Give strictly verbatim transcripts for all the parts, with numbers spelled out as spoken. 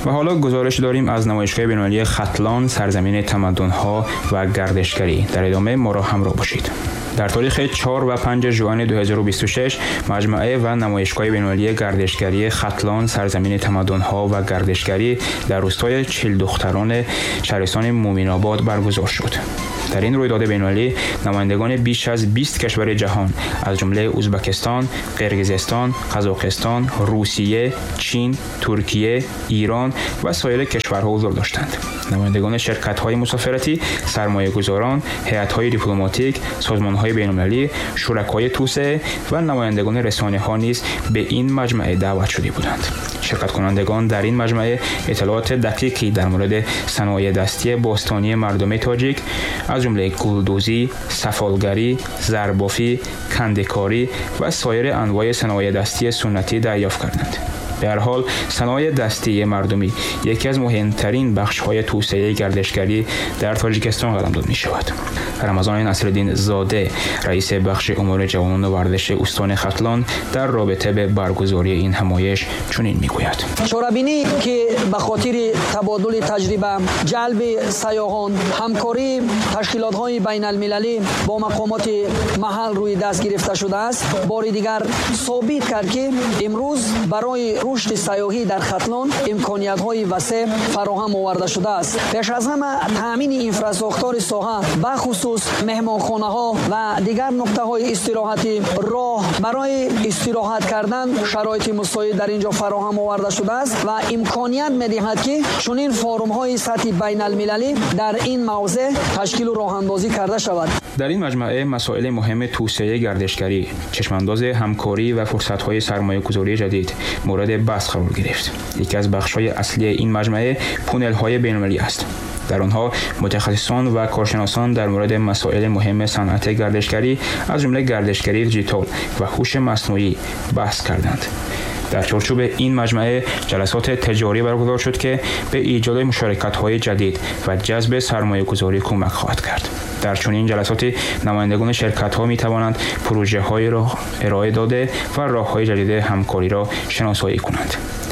و حالا گزارش داریم از نمایشگاه بین‌المللی ختلان سرزمین تمدن‌ها و گردشگری. در ادامه ما را همراه باشید. در تاریخ چهار و پنج ژوئن دو هزار و بیست و شش مجمع و نمایشگاه بین‌المللی گردشگری ختلان سرزمین تمدن‌ها و گردشگری در روستای چیل دختران شهرستان مومن‌آباد برگزار شد. در این رویداد بین‌المللی نمایندگان بیش از بیست کشور جهان از جمله ازبکستان، قرقیزستان، قزاقستان، روسیه، چین، ترکیه، ایران و سایر کشورها حضور داشتند. نمایندگان شرکت‌های مسافرتی، سرمایه‌گذاران، هیئت‌های دیپلماتیک، سازمان‌های بین‌المللی، شرکای توسعه و نمایندگان رسانه‌ها نیز به این مجمع دعوت شده بودند. شرکت کنندگان در این مجمع اطلاعات دقیقی در مورد صنایع دستی باستانی مردم تاجیک از جمله گلدوزی، سفالگری، زربافی، کنده‌کاری و سایر انواع صنایع دستی سنتی دریافت کردند. به هر حال صنایع دستی مردمی یکی از مهمترین بخش‌های توسعه گردشگری در تاجیکستان قلمداد می‌شود. رمضان نصرالدین زاده رئیس بخش امور جوانان و ورزش استان ختلان در رابطه به برگزاری این همایش چنین می‌گوید: چاره‌بینی که به خاطر تبادل تجربه، جلب سیاحان، همکاری تشکیلات‌های بین‌المللی با مقامات محل روی دست گرفته شده است، بار دیگر ثابت کرد که امروز برای رشد سیاحی در ختلان امکانیت‌های وسیع فراهم آورده شده است. پیش از همه تامین اینفراستراکچور ساحه به خصوص مهمانخانه‌ها و دیگر نقطه‌های استراحتی، راه برای استراحت کردن شرایط مساعد در اینجا فراهم آورده شده است و امکانیت می‌دهد که چنین فورم‌های سطحی بین‌المللی در این موضع تشکیل و راه‌اندازی کرده شود. در این مجمع مسائل مهم توسعه گردشگری، چشمانداز همکاری و فرصت‌های سرمایه‌گذاری جدید مورد بحث قرار گرفت. یکی از بخش‌های اصلی این مجمع پونل‌های بین‌المللی است. در آنها متخصصان و کارشناسان در مورد مسائل مهم صنعت گردشگری از جمله گردشگری دیجیتال و هوش مصنوعی بحث کردند. در چارچوب این مجمع جلسات تجاری برگزار شد که به ایجاد مشارکت‌های جدید و جذب سرمایه‌گذاری کمک خواهد کرد. در چنین جلساتی نمایندگان شرکت‌ها می‌توانند پروژه‌های را ارائه داده و راه‌های جدید همکاری را شناسایی کنند.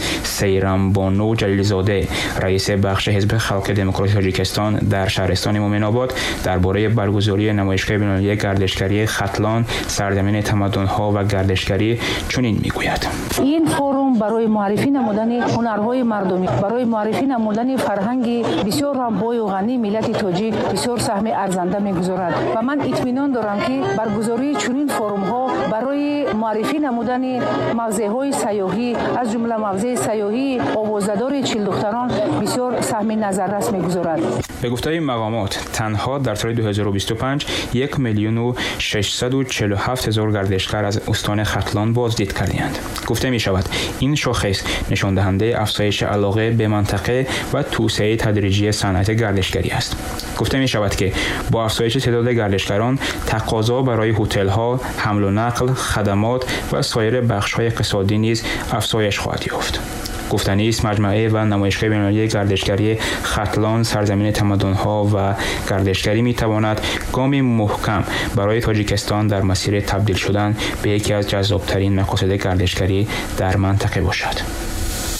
سیرام بانو جلیلزاده رئیس بخش حزب خلق دموکراسی تاجیکستان در شهرستان مومن‌آباد درباره برگزاری نمایشگاه بین‌المللی گردشگری ختلان سرزمین تمدن‌ها و گردشگری چنین می‌گوید: این فروم برای معرفی نمودن هنرهای مردمی، برای معرفی نمودن فرهنگ بسیار رنگ‌بای و غنی ملت تاجیک بسیار سهم ارزنده می‌گذارد و من اطمینان دارم که برگزاری چنین فروم‌ها برای معرفی نمودن موضع‌های سیاحی از جمله موضع سیاحی آوازدار چیل دختران بسیار سهم نظررس می‌گذارد. به گفته این مقامات تنها در سال دو هزار و بیست و پنج یک میلیون و ششصد و چهل و هفت هزار گردشگر از استان ختلان بازدید کردند. گفته می شود این شاخص نشان دهنده افزایش علاقه به منطقه و توسعه تدریجی صنعت گردشگری است. گفته می شود که با افزایش تعداد گردشگران تقاضا برای هتل‌ها، حمل و نقل، خدمات و سایر بخش‌های اقتصادی نیز افزایش خواهد یافت. گفتنی است مجمع و نمایشگاه بین‌المللی گردشگری ختلان سرزمین تمدن‌ها و گردشگری می‌تواند گامی محکم برای تاجیکستان در مسیر تبدیل شدن به یکی از جذاب‌ترین مقاصد گردشگری در منطقه باشد.